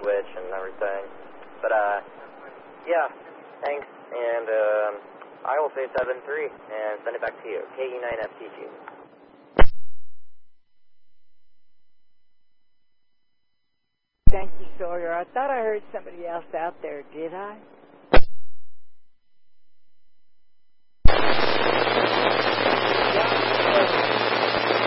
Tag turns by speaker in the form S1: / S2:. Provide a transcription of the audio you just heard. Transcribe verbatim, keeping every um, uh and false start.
S1: switch and everything. But, uh, yeah, thanks, and um, I will say seven three and send it back to you. K E nine F T G.
S2: Thank you, Sawyer. I thought I heard somebody else out there, did I?